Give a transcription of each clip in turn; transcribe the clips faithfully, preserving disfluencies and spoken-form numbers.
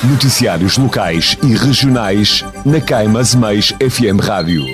Noticiários locais e regionais na Caimas Mais F M Rádio.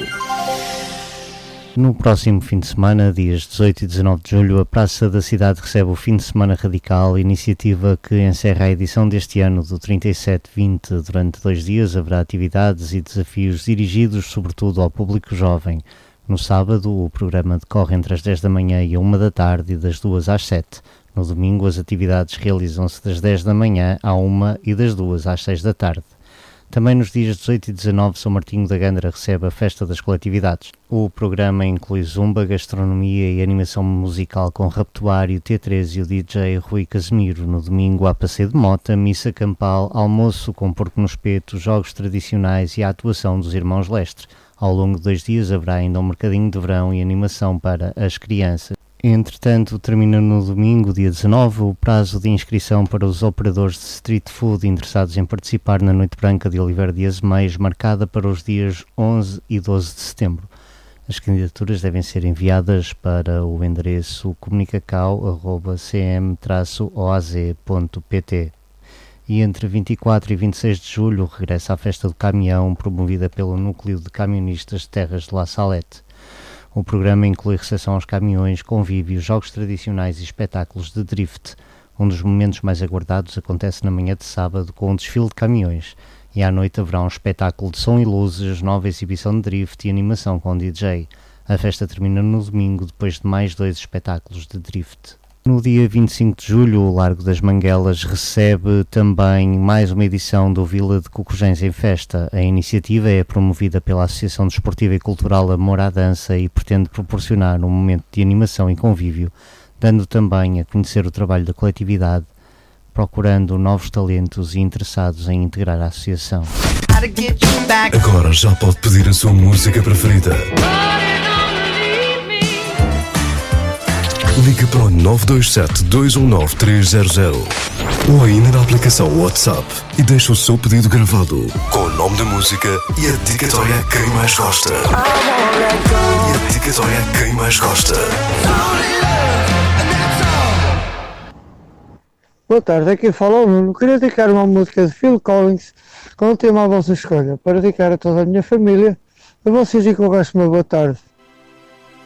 No próximo fim de semana, dias dezoito e dezanove de julho, a Praça da Cidade recebe o Fim de Semana Radical, iniciativa que encerra a edição deste ano do trinta e sete vinte. Durante dois dias haverá atividades e desafios dirigidos sobretudo ao público jovem. No sábado, o programa decorre entre as dez da manhã e a uma da tarde e das duas às sete. No domingo, as atividades realizam-se das dez da manhã à uma e das duas às seis da tarde. Também nos dias dezoito e dezanove, São Martinho da Gandra recebe a Festa das Coletividades. O programa inclui zumba, gastronomia e animação musical com Raptuário, T três e o D J Rui Casemiro. No domingo há passeio de mota, missa campal, almoço com porco no espeto, jogos tradicionais e a atuação dos Irmãos Lestre. Ao longo de dois dias haverá ainda um mercadinho de verão e animação para as crianças. Entretanto, termina no domingo, dia dezanove, o prazo de inscrição para os operadores de street food interessados em participar na Noite Branca de Oliveira de Azeméis, marcada para os dias onze e doze de setembro. As candidaturas devem ser enviadas para o endereço comunicacau arroba c m traço o a z ponto p t. E entre vinte e quatro e vinte e seis de julho regressa a Festa do Caminhão, promovida pelo Núcleo de Camionistas de Terras de La Salette. O programa inclui recepção aos caminhões, convívios, jogos tradicionais e espetáculos de drift. Um dos momentos mais aguardados acontece na manhã de sábado com um desfile de caminhões e à noite haverá um espetáculo de som e luzes, nova exibição de drift e animação com D J. A festa termina no domingo depois de mais dois espetáculos de drift. No dia vinte e cinco de julho, o Largo das Manguelas recebe também mais uma edição do Vila de Cocujens em Festa. A iniciativa é promovida pela Associação Desportiva e Cultural Amor à Dança e pretende proporcionar um momento de animação e convívio, dando também a conhecer o trabalho da coletividade, procurando novos talentos e interessados em integrar a associação. Agora já pode pedir a sua música preferida. Ligue para o nove dois sete, dois um nove, três zero zero ou ainda na aplicação WhatsApp e deixe o seu pedido gravado com o nome da música e a dedicatória a quem mais gosta. E a dedicatória a quem mais gosta. Boa tarde, aqui fala o Nuno. Queria dedicar uma música de Phil Collins com o tema à vossa escolha, para dedicar a toda a minha família. A vocês e que eu gosto, uma boa tarde.